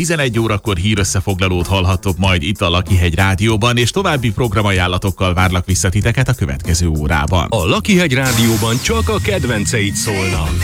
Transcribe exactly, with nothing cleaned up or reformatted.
tizenegy órakor hírösszefoglalót hallhattok majd itt a Lakihegy Rádióban, és további programajánlatokkal várlak vissza titeket a következő órában. A Lakihegy Rádióban csak a kedvenceid szólnak.